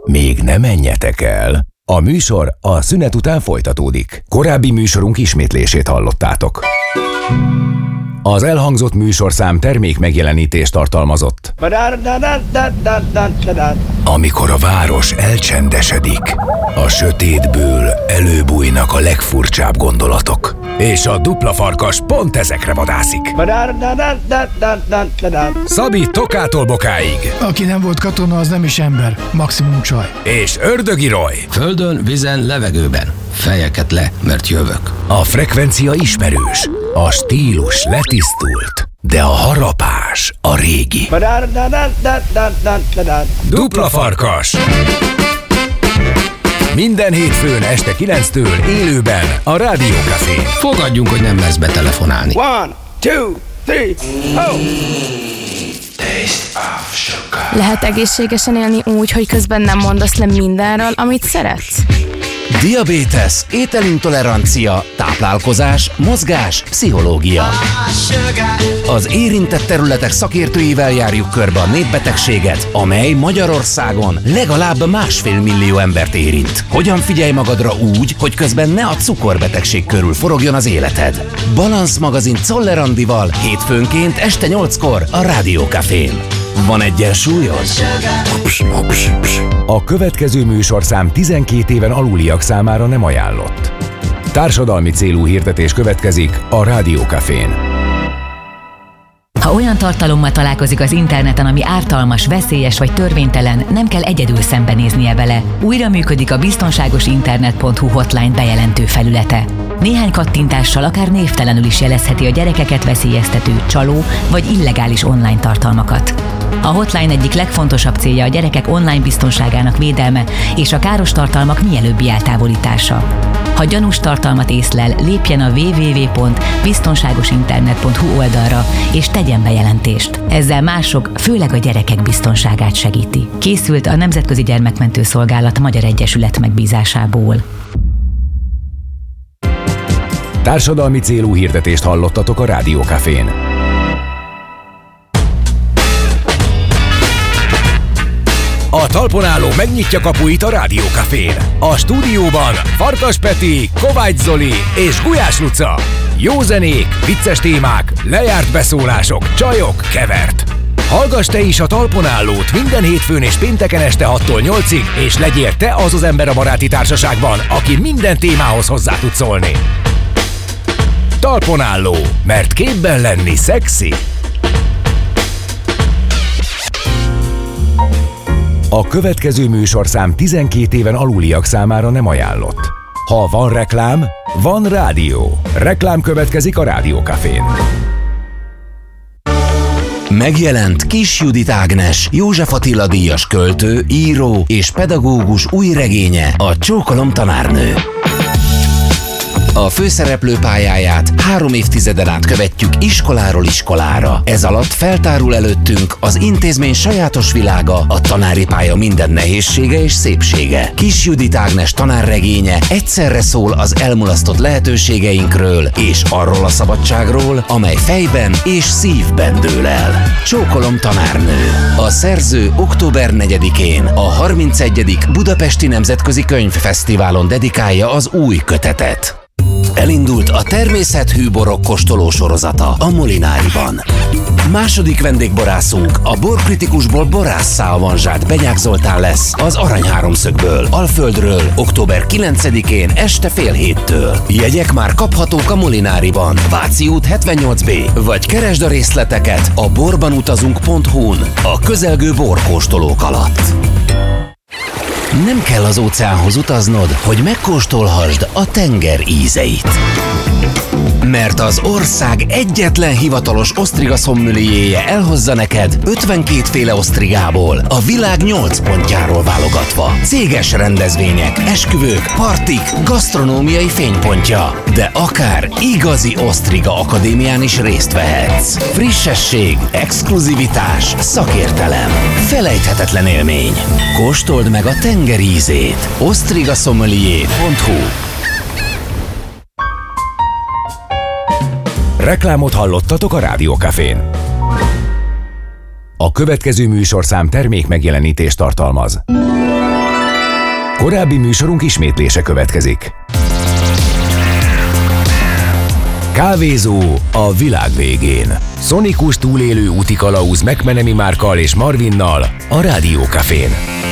még ne menjetek el. A műsor a szünet után folytatódik. Korábbi műsorunk ismétlését hallottátok. Az elhangzott műsorszám termék megjelenítést tartalmazott. Amikor a város elcsendesedik, a sötétből előbújnak a legfurcsább gondolatok. És a dupla farkas pont ezekre vadászik. Szabi Tokától Bokáig. Aki nem volt katona, az nem is ember, maximum csaj. És Ördögi Roy. Földön, vízen, levegőben. Fejeket le, mert jövök. A frekvencia ismerős, a stílus letisztult, de a harapás a régi. Dupla farkas. Minden hétfőn este 9-től élőben a Rádió Cafén. Fogadjunk, hogy nem lesz betelefonálni. 1, 2, 3, oh! Lehet egészségesen élni úgy, hogy közben nem mondasz le mindenről, amit szeretsz? Diabétesz, ételintolerancia, táplálkozás, mozgás, pszichológia. Az érintett területek szakértőivel járjuk körbe a népbetegséget, amely Magyarországon legalább 1,5 millió embert érint. Hogyan figyelj magadra úgy, hogy közben ne a cukorbetegség körül forogjon az életed? Balansz magazin Czoller Andival hétfőnként este 8-kor a Rádió Cafén. Van egyensúlyod? A következő műsorszám 12 éven aluliak számára nem ajánlott. Társadalmi célú hirdetés következik a Rádió Cafén. Ha olyan tartalommal találkozik az interneten, ami ártalmas, veszélyes vagy törvénytelen, nem kell egyedül szembenéznie vele. Újra működik a biztonságosinternet.hu hotline bejelentő felülete. Néhány kattintással akár névtelenül is jelezheti a gyerekeket veszélyeztető, csaló vagy illegális online tartalmakat. A hotline egyik legfontosabb célja a gyerekek online biztonságának védelme és a káros tartalmak mielőbbi eltávolítása. Ha gyanús tartalmat észlel, lépjen a www.biztonságosinternet.hu oldalra és tegyen bejelentést. Ezzel mások, főleg a gyerekek biztonságát segíti. Készült a Nemzetközi Gyermekmentő Szolgálat Magyar Egyesület megbízásából. Társadalmi célú hirdetést hallottatok a Rádió Cafén. A talpon álló megnyitja kapuit a Rádió Cafén. A stúdióban Farkas Peti, Kovács Zoli és Gulyás Luca. Jó zenék, vicces témák, lejárt beszólások, csajok, kevert. Hallgass te is a talpon állót minden hétfőn és pénteken este 6-tól 8-ig, és legyél te az ember a baráti társaságban, aki minden témához hozzá tud szólni. Talpon álló, mert képben lenni szexi. A következő műsorszám 12 éven aluliak számára nem ajánlott. Ha van reklám, van rádió. Reklám következik a Rádió Cafén. Megjelent Kis Judit Ágnes, József Attila díjas költő, író és pedagógus új regénye, a Csókolom tanárnő. A főszereplő pályáját 3 évtizeden át követjük iskoláról iskolára. Ez alatt feltárul előttünk az intézmény sajátos világa, a tanári pálya minden nehézsége és szépsége. Kis Judit Ágnes tanárregénye egyszerre szól az elmulasztott lehetőségeinkről és arról a szabadságról, amely fejben és szívben dől el. Csókolom tanárnő. A szerző október 4-én a 31. Budapesti Nemzetközi Könyvfesztiválon dedikálja az új kötetet. Elindult a természethű borok kóstoló sorozata a Molináriban. Második vendégborászunk a borkritikusból borásszá avanzsált Benyák Zoltán lesz az Arany Háromszögből, Alföldről, október 9-én este 6:30-től. Jegyek már kaphatók a Molináriban, Váci út 78B, vagy keresd a részleteket a borbanutazunk.hu-n a közelgő borkóstolók alatt. Nem kell az óceánhoz utaznod, hogy megkóstolhassd a tenger ízeit. Mert az ország egyetlen hivatalos osztriga szommelierje elhozza neked 52 féle osztrigából, a világ 8 pontjáról válogatva. Céges rendezvények, esküvők, partik, gasztronómiai fénypontja. De akár igazi osztriga akadémián is részt vehetsz. Frissesség, exkluzivitás, szakértelem, felejthetetlen élmény. Kóstold meg a tenger ízét. osztrigasommelier.hu. Reklámot hallottatok a Rádió Cafén. A következő műsorszám termék megjelenítést tartalmaz. Korábbi műsorunk ismétlése következik. Kávézó a világ végén. Szonikus túlélő útikalauz McMenemy Márkkal és Marvinnal a Rádió Cafén.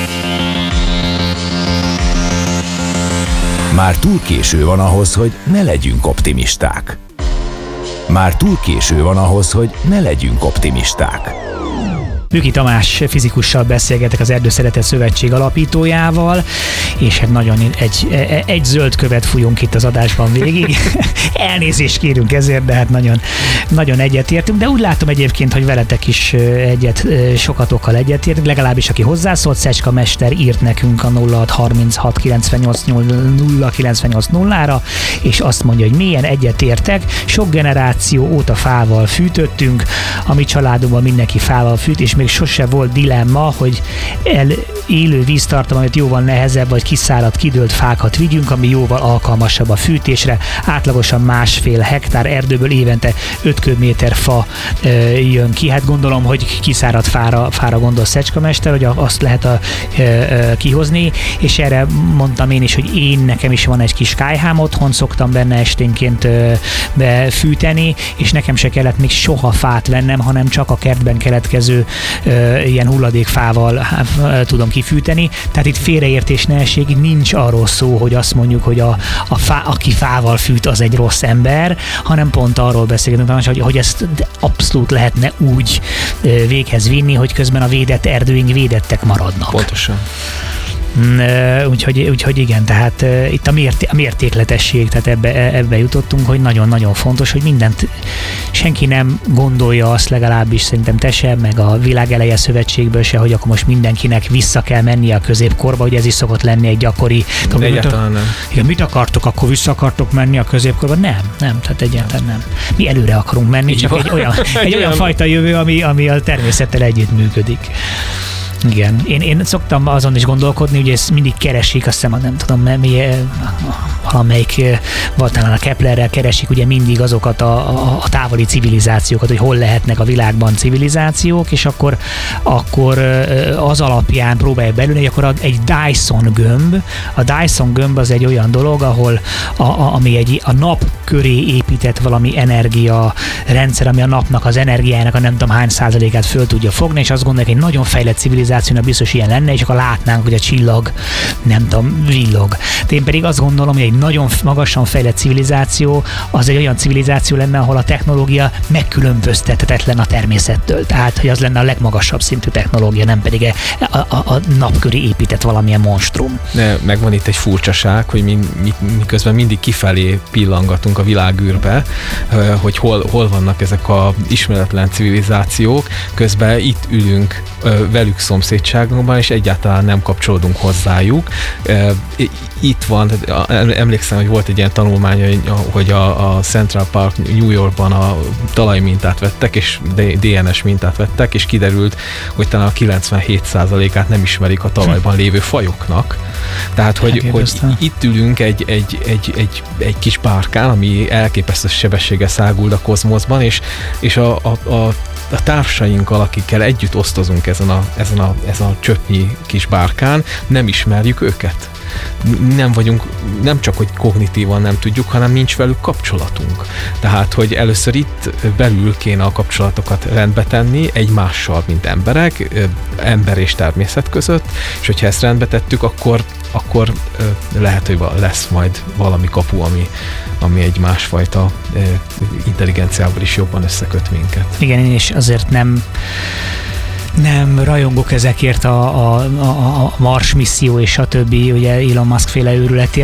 Már túl késő van ahhoz, hogy ne legyünk optimisták. Már túl késő van ahhoz, hogy ne legyünk optimisták. Műki Tamás fizikussal beszélgetek, az Erdőszeretet Szövetség alapítójával, és hát nagyon egy zöld követ fújunk itt az adásban végig. Elnézést kérünk ezért, de hát nagyon egyetértünk, de úgy látom egyébként, hogy veletek is sokatokkal egyetértünk, legalábbis aki hozzászólt, Szecska Mester írt nekünk a 0636 98 00 98 0-ra, és azt mondja, hogy mélyen egyetértek, sok generáció óta fával fűtöttünk, a mi családunkban mindenki fával fűt, és még sose volt dilemma, hogy élő víztartalmat jóval nehezebb vagy kiszáradt, kidőlt fákat vigyünk, ami jóval alkalmasabb a fűtésre. Átlagosan 1,5 hektár erdőből évente 5 köbméter fa jön ki. Hát gondolom, hogy kiszáradt fára gondol Szecska Mester, hogy azt lehet kihozni, és erre mondtam én is, hogy nekem is van egy kis kályhám otthon, szoktam benne esténként befűteni, és nekem se kellett még soha fát vennem, hanem csak a kertben keletkező ilyen hulladékfával tudom kifűteni. Tehát itt félreértés ne essék, nincs arról szó, hogy azt mondjuk, hogy aki fával fűt, az egy rossz ember, hanem pont arról beszélgetünk, hogy ezt abszolút lehetne úgy véghez vinni, hogy közben a védett erdőink védettek maradnak. Pontosan. Úgyhogy igen, tehát itt a mértékletesség, tehát ebbe jutottunk, hogy nagyon-nagyon fontos, hogy mindent senki nem gondolja azt, legalábbis szerintem te sem, meg a Világeleje Szövetségből se, hogy akkor most mindenkinek vissza kell mennie a középkorba, hogy ez is szokott lenni egy gyakori... Egyáltalán nem. Igen, mit akartok, akkor vissza akartok menni a középkorba? Nem, tehát egyáltalán nem. Mi előre akarunk menni, így csak egy olyan fajta jövő, ami a természettel együtt működik. Igen. Én szoktam azon is gondolkodni, hogy ezt mindig keresik, azt hiszem, nem tudom, valamelyik, vagy talán a Keplerrel keresik ugye mindig azokat a távoli civilizációkat, hogy hol lehetnek a világban civilizációk, és akkor az alapján próbálják belülni, hogy akkor egy Dyson gömb. A Dyson gömb az egy olyan dolog, ahol ami a nap köré épített valami energia rendszer, ami a napnak az energiájának a nem tudom hány százalékát föl tudja fogni, és azt gondolják, egy nagyon fejlett civilizációnak biztos ilyen lenne, és akkor látnánk, hogy a csillag, nem tudom, villog. De én pedig azt gondolom, hogy egy nagyon magasan fejlett civilizáció az egy olyan civilizáció lenne, ahol a technológia megkülönböztethetetlen a természettől. Tehát, hogy az lenne a legmagasabb szintű technológia, nem pedig a nap köré épített valamilyen monstrum. De megvan itt egy furcsaság, hogy miközben mindig kifelé pillangatunk a világűrbe, hogy hol vannak ezek az ismeretlen civilizációk, közben itt ülünk velük szomszédságunkban, és egyáltalán nem kapcsolódunk hozzájuk. Itt van, emlékszem, hogy volt egy ilyen tanulmány, hogy a Central Park New Yorkban a talajmintát vettek, és DNS mintát vettek, és kiderült, hogy talán a 97%-át nem ismerik a talajban lévő fajoknak. Tehát, hogy itt ülünk egy kis párkán, ami elképesztő sebességgel száguld a kozmoszban, és a társainkkal, akikkel együtt osztozunk ezen a csöpnyi kis bárkán, nem ismerjük őket. Nem csak, hogy kognitívan nem tudjuk, hanem nincs velük kapcsolatunk. Tehát, hogy először itt belül kéne a kapcsolatokat rendbe tenni egymással, mint emberek, ember és természet között, és hogyha ezt rendbe tettük, akkor lehet, hogy lesz majd valami kapu, ami egy másfajta intelligenciával is jobban összeköt minket. Igen, én is azért nem rajongok ezekért a Mars misszió és a többi, ugye Elon Musk féle őrületért,